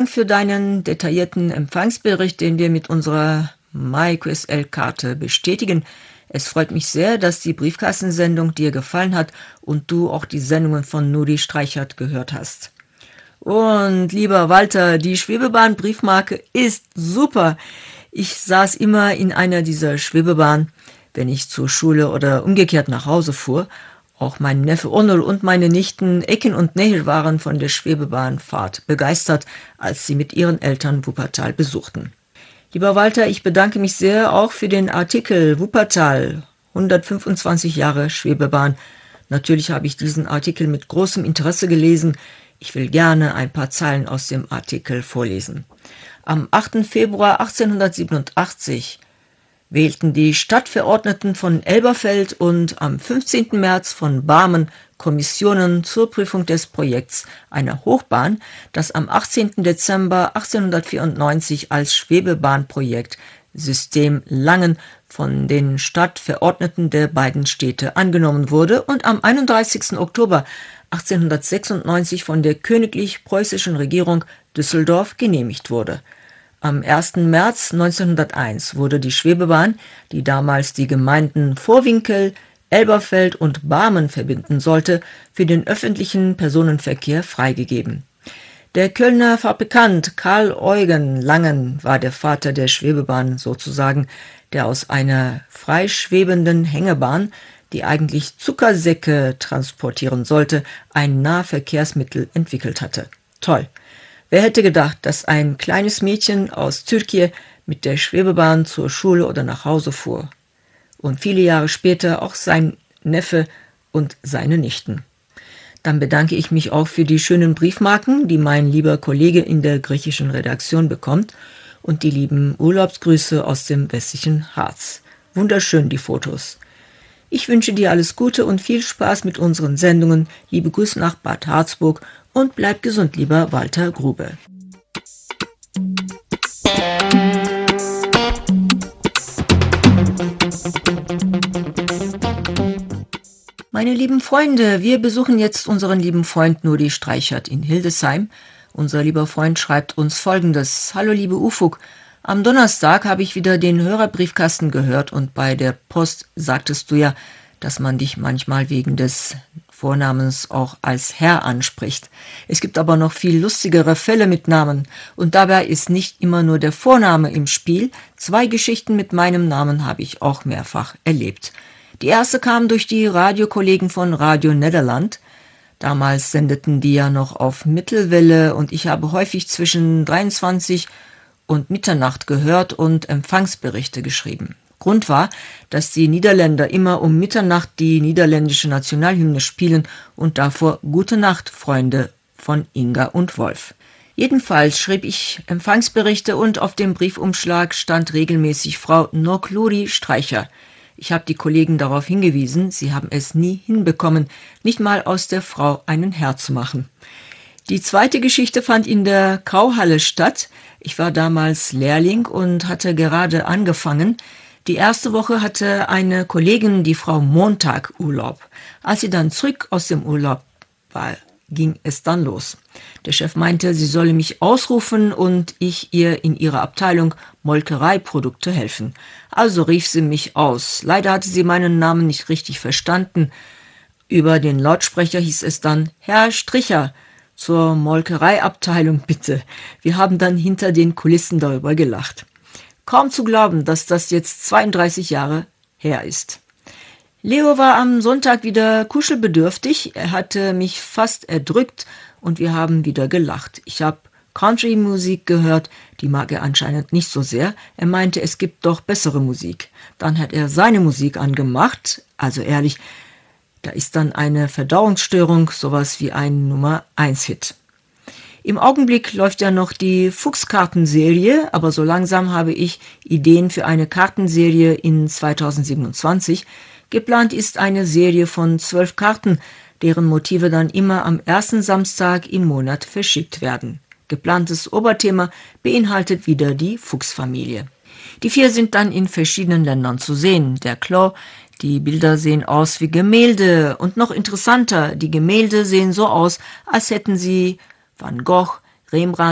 für deinen detaillierten Empfangsbericht, den wir mit unserer MyQSL-Karte bestätigen. Es freut mich sehr, dass die Briefkastensendung dir gefallen hat und du auch die Sendungen von Nuri Streichert gehört hast. Und lieber Walter, die Schwebebahn-Briefmarke ist super. Ich saß immer in einer dieser Schwebebahnen, wenn ich zur Schule oder umgekehrt nach Hause fuhr. Auch mein Neffe Onur und meine Nichten Ekin und Nehir waren von der Schwebebahnfahrt begeistert, als sie mit ihren Eltern Wuppertal besuchten. Lieber Walter, ich bedanke mich sehr auch für den Artikel Wuppertal, 125 Jahre Schwebebahn. Natürlich habe ich diesen Artikel mit großem Interesse gelesen. Ich will gerne ein paar Zeilen aus dem Artikel vorlesen. Am 8. Februar 1887 wählten die Stadtverordneten von Elberfeld und am 15. März von Barmen Kommissionen zur Prüfung des Projekts einer Hochbahn, das am 18. Dezember 1894 als Schwebebahnprojekt System Langen von den Stadtverordneten der beiden Städte angenommen wurde und am 31. Oktober 1896 von der königlich preußischen Regierung Düsseldorf genehmigt wurde. Am 1. März 1901 wurde die Schwebebahn, die damals die Gemeinden Vorwinkel, Elberfeld und Barmen verbinden sollte, für den öffentlichen Personenverkehr freigegeben. Der Kölner Fabrikant Karl Eugen Langen war der Vater der Schwebebahn sozusagen, der aus einer freischwebenden Hängebahn, die eigentlich Zuckersäcke transportieren sollte, ein Nahverkehrsmittel entwickelt hatte. Toll! Wer hätte gedacht, dass ein kleines Mädchen aus Türkei mit der Schwebebahn zur Schule oder nach Hause fuhr? Und viele Jahre später auch sein Neffe und seine Nichten. Dann bedanke ich mich auch für die schönen Briefmarken, die mein lieber Kollege in der griechischen Redaktion bekommt, und die lieben Urlaubsgrüße aus dem westlichen Harz. Wunderschön die Fotos. Ich wünsche dir alles Gute und viel Spaß mit unseren Sendungen. Liebe Grüße nach Bad Harzburg und bleib gesund, lieber Walter Grube. Meine lieben Freunde, wir besuchen jetzt unseren lieben Freund Nuri Streichert in Hildesheim. Unser lieber Freund schreibt uns Folgendes. Hallo liebe Ufuk, am Donnerstag habe ich wieder den Hörerbriefkasten gehört und bei der Post sagtest du ja, dass man dich manchmal wegen des Vornamens auch als Herr anspricht. Es gibt aber noch viel lustigere Fälle mit Namen und dabei ist nicht immer nur der Vorname im Spiel. 2 Geschichten mit meinem Namen habe ich auch mehrfach erlebt. Die erste kam durch die Radiokollegen von Radio Nederland. Damals sendeten die ja noch auf Mittelwelle und ich habe häufig zwischen 23 und Mitternacht gehört und Empfangsberichte geschrieben. Grund war, dass die Niederländer immer um Mitternacht die niederländische Nationalhymne spielen und davor Gute Nacht, Freunde von Inga und Wolf. Jedenfalls schrieb ich Empfangsberichte und auf dem Briefumschlag stand regelmäßig Frau Nokluri Streicher. Ich habe die Kollegen darauf hingewiesen, sie haben es nie hinbekommen, nicht mal aus der Frau einen Herr zu machen. Die zweite Geschichte fand in der Kauhalle statt. Ich war damals Lehrling und hatte gerade angefangen. Die erste Woche hatte eine Kollegin, die Frau Montag, Urlaub. Als sie dann zurück aus dem Urlaub war, ging es dann los. Der Chef meinte, sie solle mich ausrufen und ich ihr in ihrer Abteilung Molkereiprodukte helfen. Also rief sie mich aus. Leider hatte sie meinen Namen nicht richtig verstanden. Über den Lautsprecher hieß es dann, Herr Stricher, zur Molkereiabteilung bitte. Wir haben dann hinter den Kulissen darüber gelacht. Kaum zu glauben, dass das jetzt 32 Jahre her ist. Leo war am Sonntag wieder kuschelbedürftig. Er hatte mich fast erdrückt und wir haben wieder gelacht. Ich habe Country-Musik gehört, die mag er anscheinend nicht so sehr. Er meinte, es gibt doch bessere Musik. Dann hat er seine Musik angemacht. Also ehrlich, da ist dann eine Verdauungsstörung, sowas wie ein Nummer-1-Hit. Im Augenblick läuft ja noch die Fuchskartenserie, aber so langsam habe ich Ideen für eine Kartenserie in 2027. Geplant ist eine Serie von 12 Karten, deren Motive dann immer am ersten Samstag im Monat verschickt werden. Geplantes Oberthema beinhaltet wieder die Fuchsfamilie. Die 4 sind dann in verschiedenen Ländern zu sehen. Der Clos, die Bilder sehen aus wie Gemälde und noch interessanter, die Gemälde sehen so aus, als hätten sie Van Gogh, Rembrandt,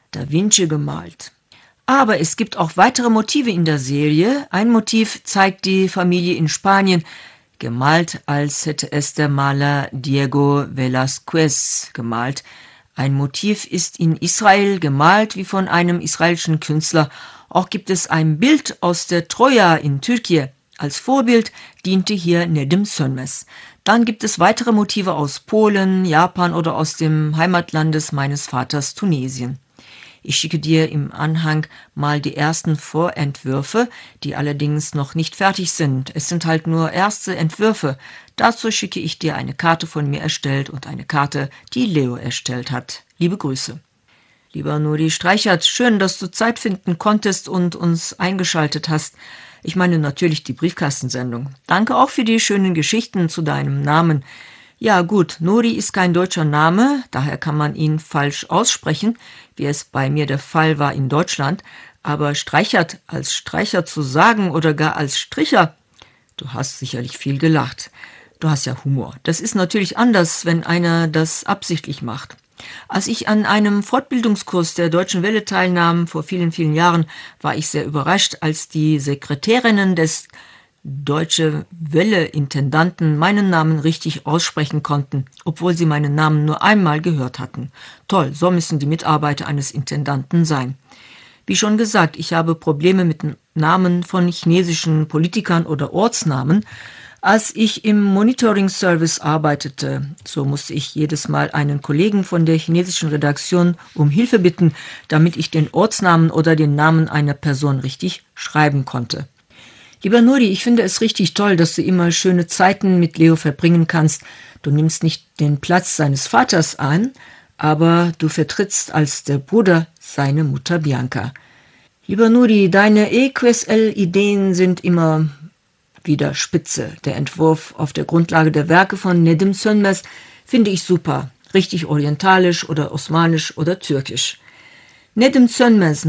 Da Vinci gemalt. Aber es gibt auch weitere Motive in der Serie. Ein Motiv zeigt die Familie in Spanien, gemalt, als hätte es der Maler Diego Velázquez gemalt. Ein Motiv ist in Israel gemalt, wie von einem israelischen Künstler. Auch gibt es ein Bild aus der Troja in Türkei. Als Vorbild diente hier Nedim Sönmez. Dann gibt es weitere Motive aus Polen, Japan oder aus dem Heimatlandes meines Vaters Tunesien. Ich schicke dir im Anhang mal die ersten Vorentwürfe, die allerdings noch nicht fertig sind. Es sind halt nur erste Entwürfe. Dazu schicke ich dir eine Karte von mir erstellt und eine Karte, die Leo erstellt hat. Liebe Grüße. Lieber Nuri Streichert, schön, dass du Zeit finden konntest und uns eingeschaltet hast. Ich meine natürlich die Briefkastensendung. Danke auch für die schönen Geschichten zu deinem Namen. Ja gut, Nuri ist kein deutscher Name, daher kann man ihn falsch aussprechen, wie es bei mir der Fall war in Deutschland. Aber Streichert als Streicher zu sagen oder gar als Stricher, du hast sicherlich viel gelacht. Du hast ja Humor. Das ist natürlich anders, wenn einer das absichtlich macht. Als ich an einem Fortbildungskurs der Deutschen Welle teilnahm, vor vielen, vielen Jahren, war ich sehr überrascht, als die Sekretärinnen des Deutsche Welle-Intendanten meinen Namen richtig aussprechen konnten, obwohl sie meinen Namen nur einmal gehört hatten. Toll, so müssen die Mitarbeiter eines Intendanten sein. Wie schon gesagt, ich habe Probleme mit Namen von chinesischen Politikern oder Ortsnamen. Als ich im Monitoring-Service arbeitete, so musste ich jedes Mal einen Kollegen von der chinesischen Redaktion um Hilfe bitten, damit ich den Ortsnamen oder den Namen einer Person richtig schreiben konnte. Lieber Nuri, ich finde es richtig toll, dass du immer schöne Zeiten mit Leo verbringen kannst. Du nimmst nicht den Platz seines Vaters an, aber du vertrittst als der Bruder seine Mutter Bianca. Lieber Nuri, deine EQSL-Ideen sind immer wieder spitze. Der Entwurf auf der Grundlage der Werke von Nedim Sönmez finde ich super. Richtig orientalisch oder osmanisch oder türkisch. Nedim Sönmez,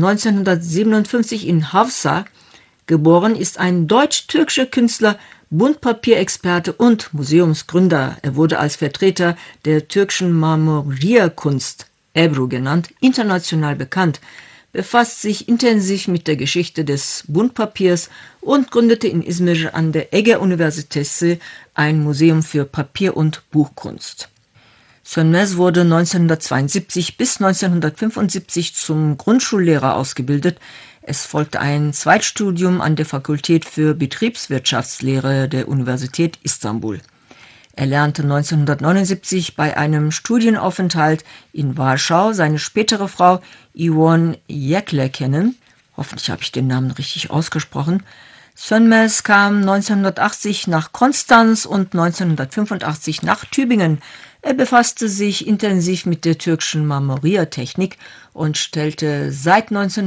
1957 in Hafsa, geboren, ist ein deutsch-türkischer Künstler, Buntpapierexperte und Museumsgründer. Er wurde als Vertreter der türkischen Marmorierkunst, Ebru genannt, international bekannt, befasst sich intensiv mit der Geschichte des Buntpapiers und gründete in Izmir an der Ege Universitesi ein Museum für Papier- und Buchkunst. Sönmez wurde 1972 bis 1975 zum Grundschullehrer ausgebildet. Es folgte ein Zweitstudium an der Fakultät für Betriebswirtschaftslehre der Universität Istanbul. Er lernte 1979 bei einem Studienaufenthalt in Warschau seine spätere Frau Iwon Jekle kennen. Hoffentlich habe ich den Namen richtig ausgesprochen. Sönmez kam 1980 nach Konstanz und 1985 nach Tübingen. Er befasste sich intensiv mit der türkischen Marmoriertechnik und stellte seit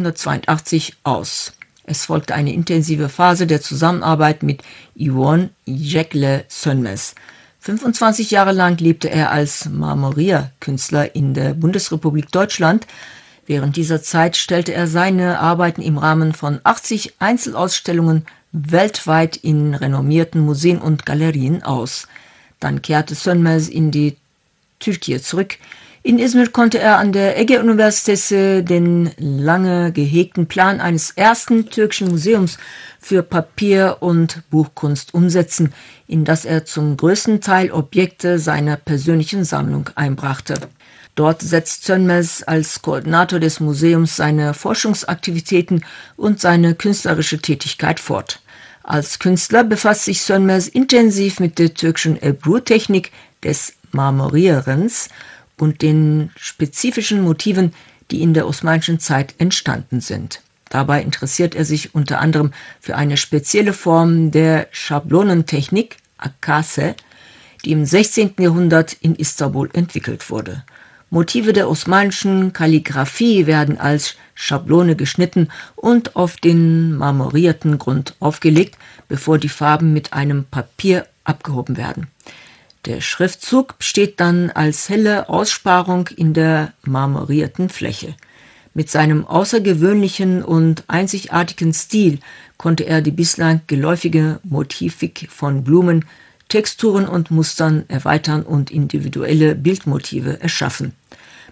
1982 aus. Es folgte eine intensive Phase der Zusammenarbeit mit Iwon Jekle Sönmez. 25 Jahre lang lebte er als Marmorierkünstler in der Bundesrepublik Deutschland. Während dieser Zeit stellte er seine Arbeiten im Rahmen von 80 Einzelausstellungen weltweit in renommierten Museen und Galerien aus. Dann kehrte Sönmez in die Türkei zurück. In Izmir konnte er an der Ege Universitesi den lange gehegten Plan eines ersten türkischen Museums für Papier- und Buchkunst umsetzen, in das er zum größten Teil Objekte seiner persönlichen Sammlung einbrachte. Dort setzt Sönmez als Koordinator des Museums seine Forschungsaktivitäten und seine künstlerische Tätigkeit fort. Als Künstler befasst sich Sönmez intensiv mit der türkischen Ebru-Technik des Marmorierens und den spezifischen Motiven, die in der osmanischen Zeit entstanden sind. Dabei interessiert er sich unter anderem für eine spezielle Form der Schablonentechnik, Akase, die im 16. Jahrhundert in Istanbul entwickelt wurde. Motive der osmanischen Kalligraphie werden als Schablone geschnitten und auf den marmorierten Grund aufgelegt, bevor die Farben mit einem Papier abgehoben werden. Der Schriftzug besteht dann als helle Aussparung in der marmorierten Fläche. Mit seinem außergewöhnlichen und einzigartigen Stil konnte er die bislang geläufige Motivik von Blumen, Texturen und Mustern erweitern und individuelle Bildmotive erschaffen.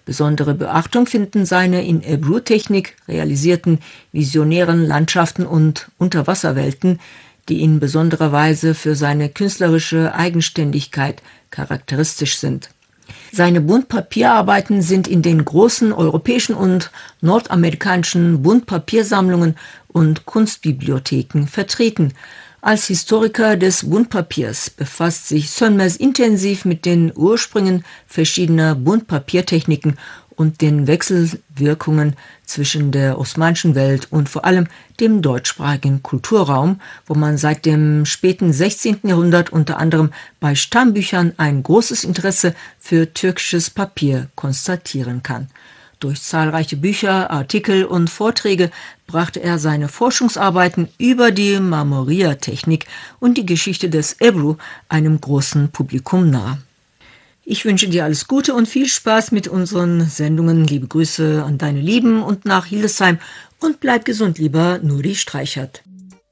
Besondere Beachtung finden seine in Ebru-Technik realisierten visionären Landschaften und Unterwasserwelten, die in besonderer Weise für seine künstlerische Eigenständigkeit charakteristisch sind. Seine Buntpapierarbeiten sind in den großen europäischen und nordamerikanischen Buntpapiersammlungen und Kunstbibliotheken vertreten. Als Historiker des Buntpapiers befasst sich Sönmez intensiv mit den Ursprüngen verschiedener Buntpapiertechniken und den Wechselwirkungen zwischen der osmanischen Welt und vor allem dem deutschsprachigen Kulturraum, wo man seit dem späten 16. Jahrhundert unter anderem bei Stammbüchern ein großes Interesse für türkisches Papier konstatieren kann. Durch zahlreiche Bücher, Artikel und Vorträge brachte er seine Forschungsarbeiten über die Marmoriertechnik und die Geschichte des Ebru einem großen Publikum nahe. Ich wünsche dir alles Gute und viel Spaß mit unseren Sendungen. Liebe Grüße an deine Lieben und nach Hildesheim und bleib gesund, lieber Nuri Streichert.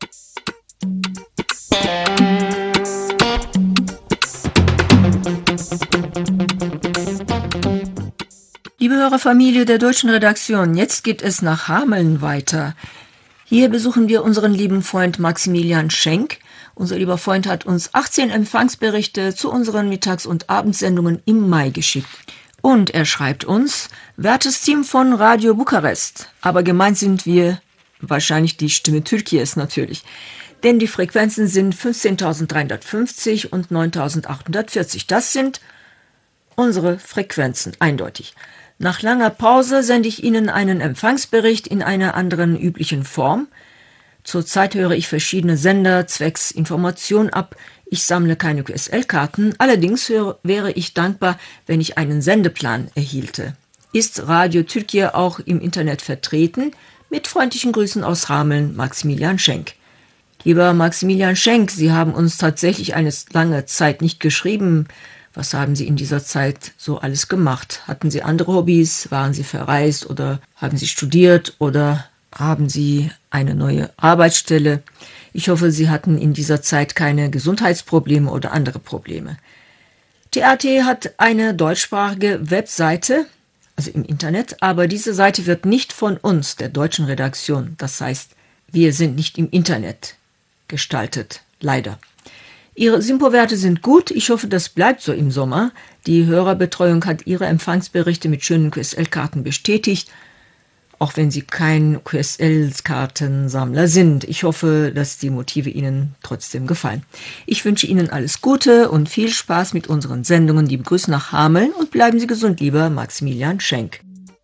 Liebe Hörerfamilie der deutschen Redaktion, jetzt geht es nach Hameln weiter. Hier besuchen wir unseren lieben Freund Maximilian Schenk. Unser lieber Freund hat uns 18 Empfangsberichte zu unseren Mittags- und Abendsendungen im Mai geschickt. Und er schreibt uns: Wertes Team von Radio Bukarest, aber gemeint sind wir wahrscheinlich die Stimme Türkies natürlich. Denn die Frequenzen sind 15.350 und 9.840. Das sind unsere Frequenzen, eindeutig. Nach langer Pause sende ich Ihnen einen Empfangsbericht in einer anderen üblichen Form. Zurzeit höre ich verschiedene Sender zwecks Information ab. Ich sammle keine QSL-Karten, allerdings wäre ich dankbar, wenn ich einen Sendeplan erhielte. Ist Radio Türkei auch im Internet vertreten? Mit freundlichen Grüßen aus Hameln, Maximilian Schenk. Lieber Maximilian Schenk, Sie haben uns tatsächlich eine lange Zeit nicht geschrieben. Was haben Sie in dieser Zeit so alles gemacht? Hatten Sie andere Hobbys? Waren Sie verreist oder haben Sie studiert oder haben Sie eine neue Arbeitsstelle? Ich hoffe, Sie hatten in dieser Zeit keine Gesundheitsprobleme oder andere Probleme. TRT hat eine deutschsprachige Webseite, also im Internet, aber diese Seite wird nicht von uns, der deutschen Redaktion, das heißt, wir sind nicht im Internet gestaltet, leider. Ihre Simpo-Werte sind gut, ich hoffe, das bleibt so im Sommer. Die Hörerbetreuung hat Ihre Empfangsberichte mit schönen QSL-Karten bestätigt, auch wenn Sie kein QSL-Kartensammler sind. Ich hoffe, dass die Motive Ihnen trotzdem gefallen. Ich wünsche Ihnen alles Gute und viel Spaß mit unseren Sendungen. Liebe Grüße nach Hameln und bleiben Sie gesund, lieber Maximilian Schenk.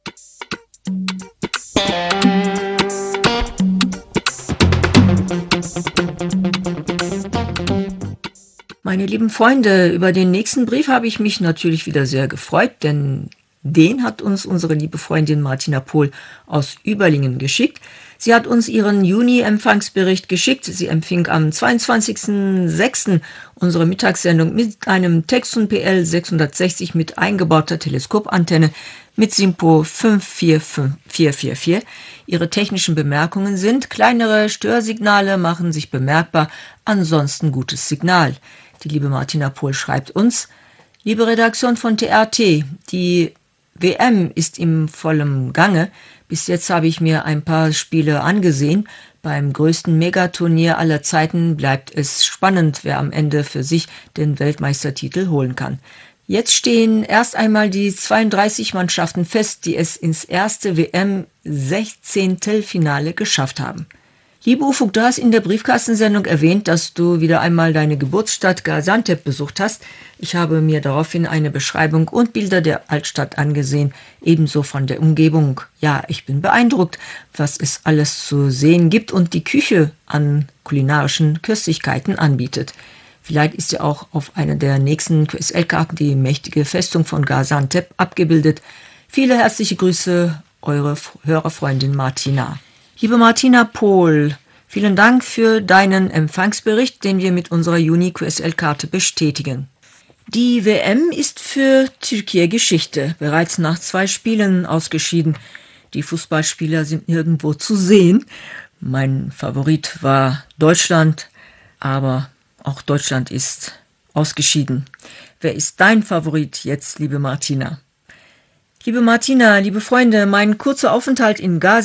Meine lieben Freunde, über den nächsten Brief habe ich mich natürlich wieder sehr gefreut, denn den hat uns unsere liebe Freundin Martina Pohl aus Überlingen geschickt. Sie hat uns ihren Juni-Empfangsbericht geschickt. Sie empfing am 22.06. unsere Mittagssendung mit einem Texon PL 660 mit eingebauter Teleskopantenne mit Simpo 545444. Ihre technischen Bemerkungen sind: kleinere Störsignale machen sich bemerkbar, ansonsten gutes Signal. Die liebe Martina Pohl schreibt uns: Liebe Redaktion von TRT, die WM ist im vollen Gange. Bis jetzt habe ich mir ein paar Spiele angesehen. Beim größten Megaturnier aller Zeiten bleibt es spannend, wer am Ende für sich den Weltmeistertitel holen kann. Jetzt stehen erst einmal die 32 Mannschaften fest, die es ins erste WM-16-Finale geschafft haben. Liebe Ufuk, du hast in der Briefkastensendung erwähnt, dass du wieder einmal deine Geburtsstadt Gaziantep besucht hast. Ich habe mir daraufhin eine Beschreibung und Bilder der Altstadt angesehen, ebenso von der Umgebung. Ja, ich bin beeindruckt, was es alles zu sehen gibt und die Küche an kulinarischen Köstlichkeiten anbietet. Vielleicht ist ja auch auf einer der nächsten QSL-Karten die mächtige Festung von Gaziantep abgebildet. Viele herzliche Grüße, eure Hörerfreundin Martina. Liebe Martina Pohl, vielen Dank für deinen Empfangsbericht, den wir mit unserer Juni-QSL-Karte bestätigen. Die WM ist für Türkei Geschichte, bereits nach 2 Spielen ausgeschieden. Die Fußballspieler sind nirgendwo zu sehen. Mein Favorit war Deutschland, aber auch Deutschland ist ausgeschieden. Wer ist dein Favorit jetzt, liebe Martina? Liebe Martina, liebe Freunde, mein kurzer Aufenthalt in Gaza